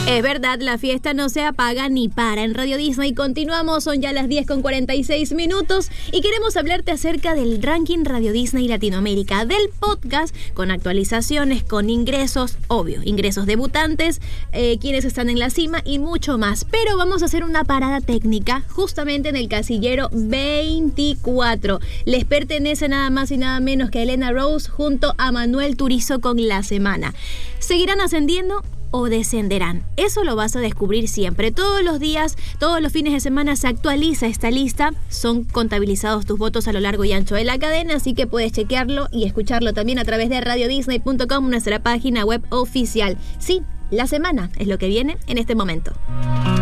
Es verdad, la fiesta no se apaga ni para. En Radio Disney continuamos, son ya las 10:46 y queremos hablarte acerca del ranking Radio Disney Latinoamérica, del podcast con actualizaciones, con ingresos, obvio, ingresos debutantes, quienes están en la cima y mucho más. Pero vamos a hacer una parada técnica justamente en el casillero 24. Les pertenece nada más y nada menos que a Elena Rose junto a Manuel Turizo con La Semana. ¿Seguirán ascendiendo o descenderán? Eso lo vas a descubrir siempre. Todos los días, todos los fines de semana se actualiza esta lista. Son contabilizados tus votos a lo largo y ancho de la cadena, así que puedes chequearlo y escucharlo también a través de radiodisney.com, nuestra página web oficial. Sí, La Semana es lo que viene en este momento.